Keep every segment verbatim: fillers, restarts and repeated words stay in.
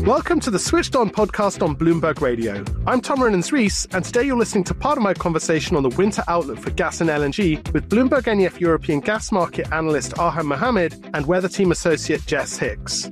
Welcome to the Switched On podcast on Bloomberg Radio. I'm Tom Rennans-Rees, and today you're listening to part of my conversation on the winter outlook for gas and L N G with Bloomberg N E F European gas market analyst Arhan Mohamed and weather team associate Jess Hicks.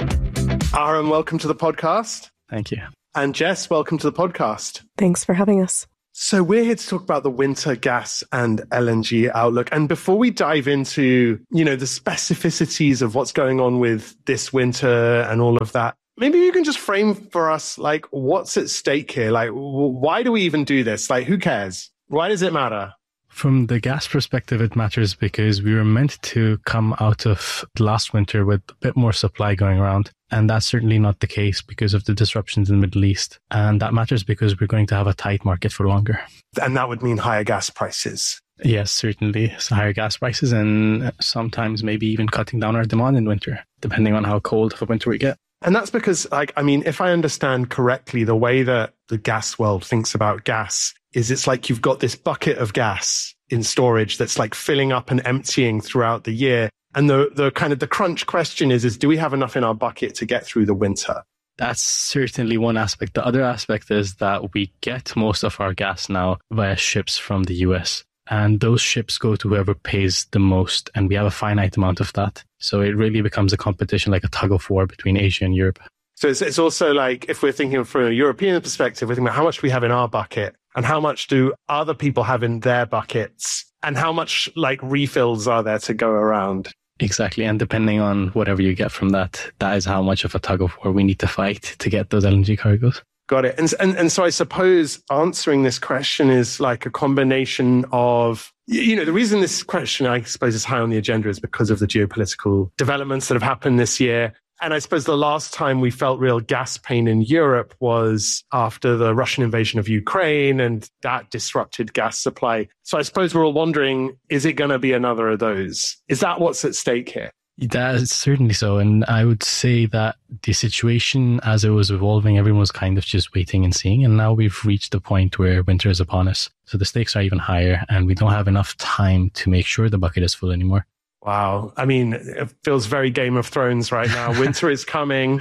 Arhan, welcome to the podcast. Thank you. And Jess, welcome to the podcast. Thanks for having us. So we're here to talk about the winter gas and L N G outlook. And before we dive into, you know, the specificities of what's going on with this winter and all of that, maybe you can just frame for us, like, what's at stake here? Like, why do we even do this? Like, who cares? Why does it matter? From the gas perspective, it matters because we were meant to come out of last winter with a bit more supply going around. And that's certainly not the case because of the disruptions in the Middle East. And that matters because we're going to have a tight market for longer. And that would mean higher gas prices. Yes, certainly. So higher gas prices and sometimes maybe even cutting down our demand in winter, depending on how cold of a winter we get. And that's because, like, I mean, if I understand correctly, the way that the gas world thinks about gas is it's like you've got this bucket of gas in storage that's like filling up and emptying throughout the year. And the the kind of the crunch question is, is do we have enough in our bucket to get through the winter? That's certainly one aspect. The other aspect is that we get most of our gas now via ships from the U S. And those ships go to whoever pays the most. And we have a finite amount of that. So it really becomes a competition, like a tug of war between Asia and Europe. So it's, it's also like, if we're thinking from a European perspective, we're thinking about how much we have in our bucket and how much do other people have in their buckets and how much like refills are there to go around. Exactly. And depending on whatever you get from that, that is how much of a tug of war we need to fight to get those L N G cargoes. Got it. And, and and so I suppose answering this question is like a combination of, you know, the reason this question, I suppose, is high on the agenda is because of the geopolitical developments that have happened this year. And I suppose the last time we felt real gas pain in Europe was after the Russian invasion of Ukraine, and that disrupted gas supply. So I suppose we're all wondering, is it going to be another of those? Is that what's at stake here? That is certainly so. And I would say that the situation as it was evolving, everyone was kind of just waiting and seeing. And now we've reached the point where winter is upon us. So the stakes are even higher and we don't have enough time to make sure the bucket is full anymore. Wow. I mean, it feels very Game of Thrones right now. Winter is coming.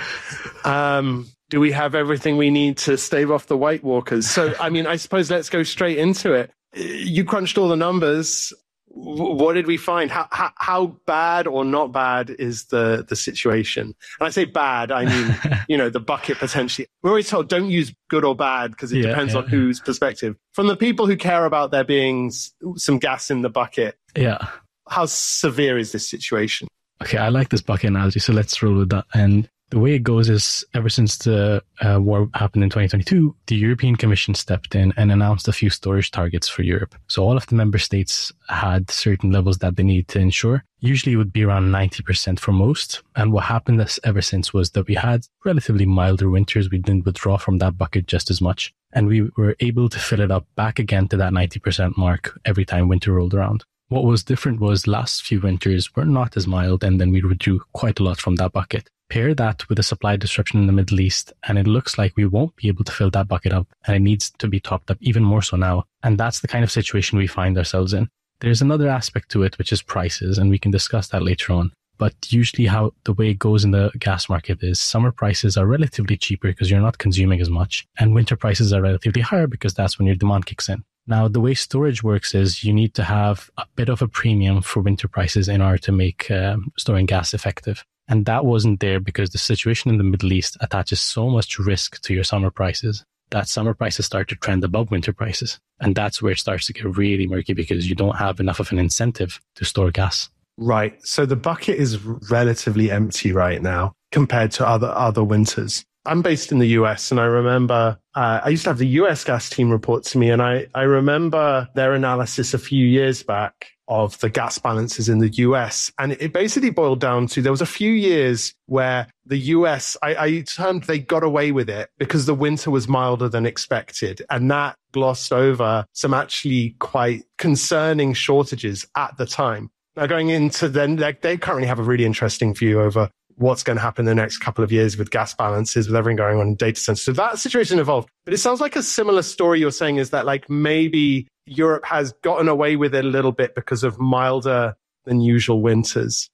Um, do we have everything we need to stave off the White Walkers? So, I mean, I suppose let's go straight into it. You crunched all the numbers. What did we find? How, how how bad or not bad is the the situation? And I say bad, I mean, you know, the bucket potentially. We're always told don't use good or bad because it yeah, depends yeah. on whose perspective. From the people who care about there being some gas in the bucket, yeah. How severe is this situation? Okay, I like this bucket analogy, so let's roll with that. And the way it goes is ever since the uh, war happened in twenty twenty-two, the European Commission stepped in and announced a few storage targets for Europe. So all of the member states had certain levels that they needed to ensure. Usually it would be around ninety percent for most. And what happened this, ever since was that we had relatively milder winters. We didn't withdraw from that bucket just as much. And we were able to fill it up back again to that ninety percent mark every time winter rolled around. What was different was last few winters were not as mild, and then we withdrew quite a lot from that bucket. Pair that with a supply disruption in the Middle East, and it looks like we won't be able to fill that bucket up, and it needs to be topped up even more so now. And that's the kind of situation we find ourselves in. There's another aspect to it, which is prices, and we can discuss that later on. But usually how the way it goes in the gas market is summer prices are relatively cheaper because you're not consuming as much, and winter prices are relatively higher because that's when your demand kicks in. Now, the way storage works is you need to have a bit of a premium for winter prices in order to make um, storing gas effective. And that wasn't there because the situation in the Middle East attaches so much risk to your summer prices that summer prices start to trend above winter prices. And that's where it starts to get really murky because you don't have enough of an incentive to store gas. Right. So the bucket is relatively empty right now compared to other other winters. I'm based in the U S, and I remember uh, I used to have the U S gas team report to me, and I, I remember their analysis a few years back of the gas balances in the U S. And it basically boiled down to there was a few years where the U S, I, I termed they got away with it because the winter was milder than expected. And that glossed over some actually quite concerning shortages at the time. Now going into then, like, they currently have a really interesting view over what's going to happen in the next couple of years with gas balances, with everything going on in data centers. So that situation evolved. But it sounds like a similar story you're saying is that like maybe Europe has gotten away with it a little bit because of milder than usual winters.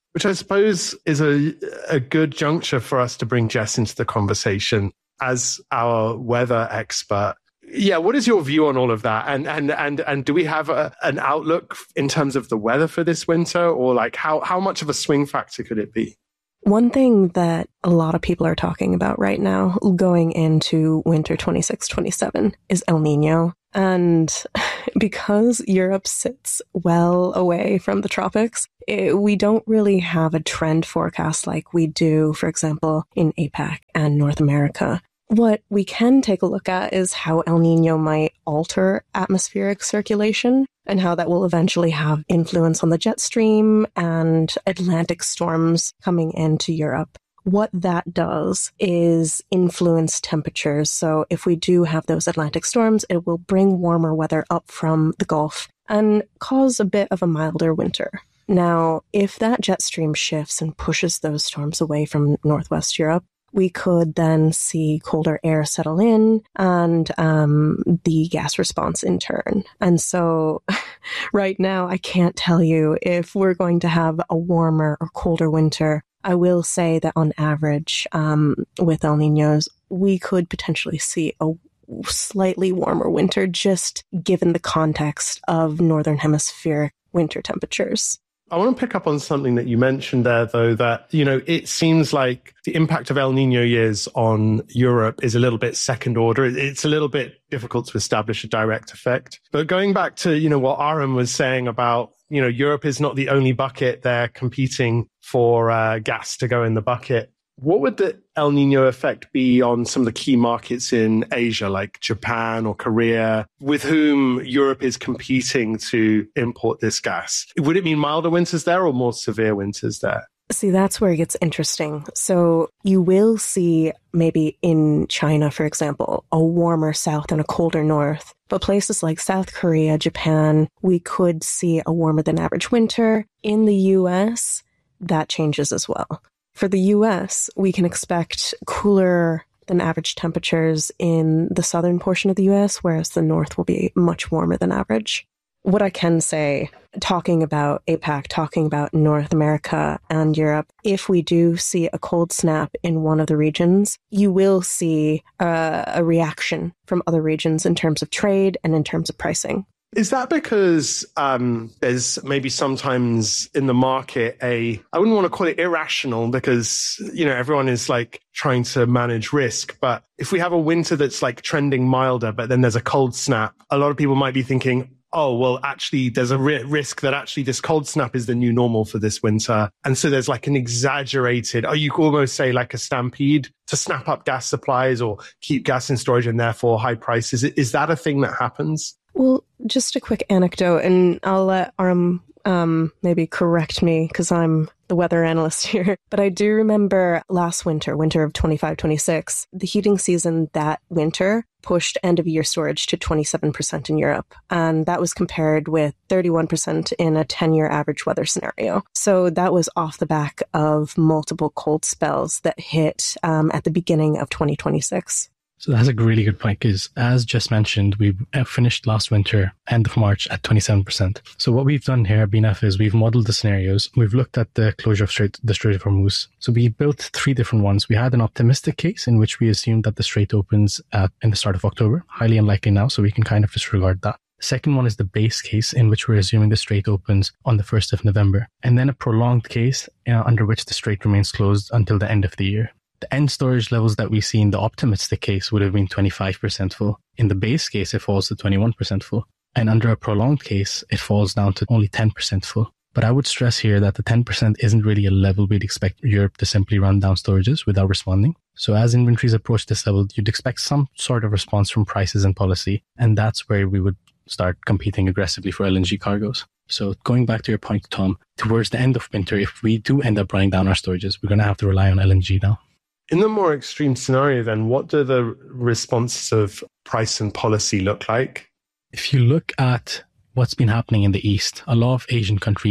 Which I suppose is a, a good juncture for us to bring Jess into the conversation as our weather expert. Yeah, what is your view on all of that? And and and and do we have a, an outlook in terms of the weather for this winter, or like how, how much of a swing factor could it be? One thing that a lot of people are talking about right now going into winter twenty-six twenty-seven is El Nino. And because Europe sits well away from the tropics, it, we don't really have a trend forecast like we do, for example, in APAC and North America. What we can take a look at is how El Nino might alter atmospheric circulation and how that will eventually have influence on the jet stream and Atlantic storms coming into Europe. What that does is influence temperatures. So if we do have those Atlantic storms, it will bring warmer weather up from the Gulf and cause a bit of a milder winter. Now, if that jet stream shifts and pushes those storms away from Northwest Europe, we could then see colder air settle in and um, the gas response in turn. And so right now, I can't tell you if we're going to have a warmer or colder winter. I will say that on average, um, with El Niños, we could potentially see a slightly warmer winter, just given the context of Northern Hemispheric winter temperatures. I want to pick up on something that you mentioned there, though, that, you know, it seems like the impact of El Nino years on Europe is a little bit second order. It's a little bit difficult to establish a direct effect. But going back to, you know, what Aram was saying about, you know, Europe is not the only bucket. They're competing for uh, gas to go in the bucket. What would the El Nino effect be on some of the key markets in Asia, like Japan or Korea, with whom Europe is competing to import this gas? Would it mean milder winters there or more severe winters there? See, that's where it gets interesting. So you will see maybe in China, for example, a warmer south and a colder north. But places like South Korea, Japan, we could see a warmer than average winter. In the U S, that changes as well. For the U S, we can expect cooler than average temperatures in the southern portion of the U S, whereas the north will be much warmer than average. What I can say, talking about APAC, talking about North America and Europe, if we do see a cold snap in one of the regions, you will see uh, a reaction from other regions in terms of trade and in terms of pricing. Is that because um, there's maybe sometimes in the market a, I wouldn't want to call it irrational because, you know, everyone is like trying to manage risk. But if we have a winter that's like trending milder, but then there's a cold snap, a lot of people might be thinking, oh, well, actually, there's a ri- risk that actually this cold snap is the new normal for this winter. And so there's like an exaggerated, or you could almost say like a stampede to snap up gas supplies or keep gas in storage and therefore high prices. Is that a thing that happens? Well, just a quick anecdote, and I'll let Aram um, maybe correct me because I'm the weather analyst here. But I do remember last winter, winter of twenty-five twenty-six, the heating season that winter pushed end of year storage to twenty-seven percent in Europe. And that was compared with thirty-one percent in a ten-year average weather scenario. So that was off the back of multiple cold spells that hit um, at the beginning of twenty twenty-six. So that's a really good point because, as just mentioned, we finished last winter, end of March, at twenty-seven percent. So what we've done here at B N F is we've modeled the scenarios. We've looked at the closure of Strait, the Strait of Hormuz. So we built three different ones. We had an optimistic case in which we assumed that the Strait opens at, in the start of October. Highly unlikely now, so we can kind of disregard that. The second one is the base case in which we're assuming the Strait opens on the first of November. And then a prolonged case uh, under which the Strait remains closed until the end of the year. The end storage levels that we see in the optimistic case would have been twenty-five percent full. In the base case, it falls to twenty-one percent full. And under a prolonged case, it falls down to only ten percent full. But I would stress here that the ten percent isn't really a level we'd expect Europe to simply run down storages without responding. So as inventories approach this level, you'd expect some sort of response from prices and policy. And that's where we would start competing aggressively for L N G cargoes. So going back to your point, Tom, towards the end of winter, if we do end up running down our storages, we're going to have to rely on L N G now. In the more extreme scenario, then, what do the responses of price and policy look like? If you look at what's been happening in the East, a lot of Asian countries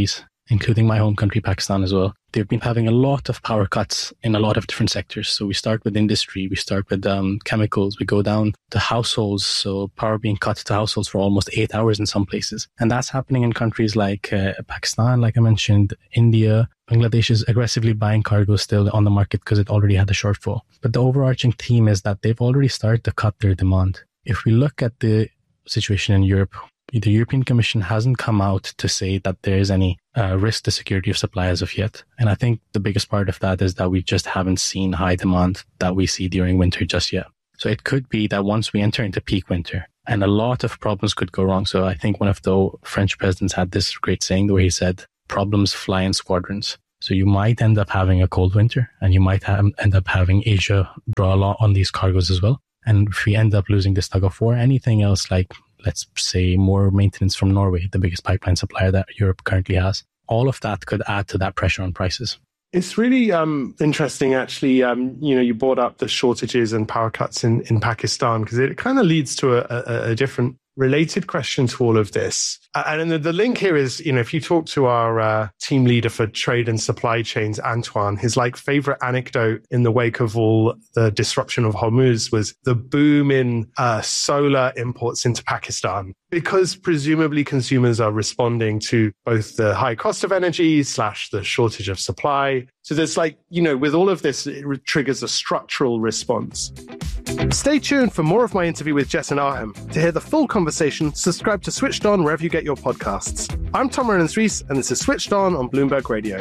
including my home country, Pakistan, as well. They've been having a lot of power cuts in a lot of different sectors. So we start with industry, we start with um, chemicals, we go down to households. So power being cut to households for almost eight hours in some places. And that's happening in countries like uh, Pakistan, like I mentioned, India. Bangladesh is aggressively buying cargo still on the market because it already had a shortfall. But the overarching theme is that they've already started to cut their demand. If we look at the situation in Europe, the European Commission hasn't come out to say that there is any uh, risk to security of supply as of yet. And I think the biggest part of that is that we just haven't seen high demand that we see during winter just yet. So it could be that once we enter into peak winter, and a lot of problems could go wrong. So I think one of the French presidents had this great saying where he said, problems fly in squadrons. So you might end up having a cold winter, and you might have, end up having Asia draw a lot on these cargoes as well. And if we end up losing this tug of war, anything else like, let's say, more maintenance from Norway, the biggest pipeline supplier that Europe currently has, all of that could add to that pressure on prices. It's really um, interesting, actually. Um, you know, you brought up the shortages and power cuts in, in Pakistan, because it kind of leads to a, a, a different related question to all of this. And the, the link here is, you know, if you talk to our uh, team leader for trade and supply chains, Antoine, his like favorite anecdote in the wake of all the disruption of Hormuz was the boom in uh, solar imports into Pakistan, because presumably consumers are responding to both the high cost of energy slash the shortage of supply. So there's like, you know, with all of this, it triggers a structural response. Stay tuned for more of my interview with Jetson Arhem. To hear the full conversation, subscribe to Switched On wherever you get your podcasts. I'm Tom Rennans-Rees, and this is Switched On on Bloomberg Radio.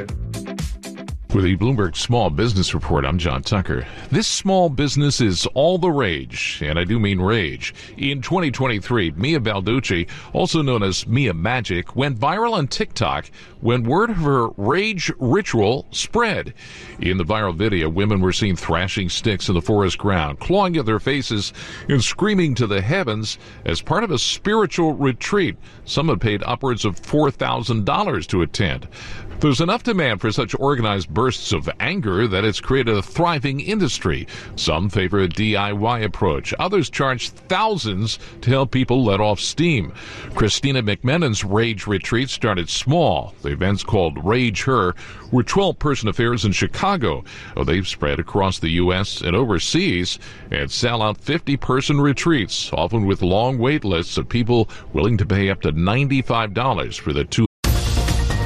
With the Bloomberg Small Business Report, I'm John Tucker. This small business is all the rage, and I do mean rage. In twenty twenty-three, Mia Balducci, also known as Mia Magic, went viral on TikTok when word of her rage ritual spread. In the viral video, women were seen thrashing sticks in the forest ground, clawing at their faces, and screaming to the heavens as part of a spiritual retreat. Some had paid upwards of four thousand dollars to attend. There's enough demand for such organized bursts of anger that it's created a thriving industry. Some favor a D I Y approach. Others charge thousands to help people let off steam. Christina McMennon's Rage Retreat started small. The event's called Rage Her were twelve-person affairs in Chicago. Oh, they've spread across the U S and overseas and sell out fifty-person retreats, often with long wait lists of people willing to pay up to ninety-five dollars for the two